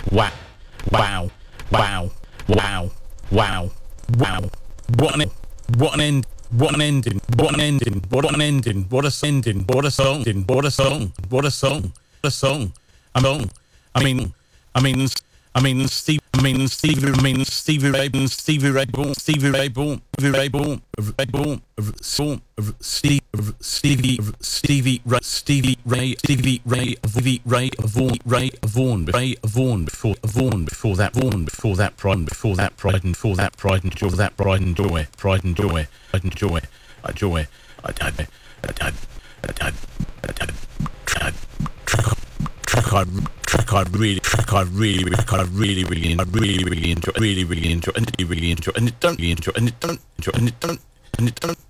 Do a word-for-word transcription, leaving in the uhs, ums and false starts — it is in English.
Wow, wow, wow, wow, wow, wow. What an what an end. What an ending! What an ending! What an ending! What a ending! What a song! What a song! What a song! What a song! I mean, I mean, I mean, I mean, Steve, I mean, Stevie, I mean, Stevie Ray, Stevie Ray, Stevie Ray, Stevie Ray, Stevie, Stevie, Stevie, Stevie Ray, Stevie Ray, Stevie Ray, Stevie Ray, Vaughan, Ray, Vaughan, Ray, Vaughan, before Vaughan, before that Vaughan, before that pride, before that pride, and before that pride and joy, that pride and joy, pride and joy, pride and joy, I joy, I dad, I dad, I dad, I dad, track, track, I track, I really, track, I really, track, I really, really, I really, really enjoy, really, really enjoy, and really enjoy, and it don't really enjoy, and it don't enjoy, and it don't, and it don't.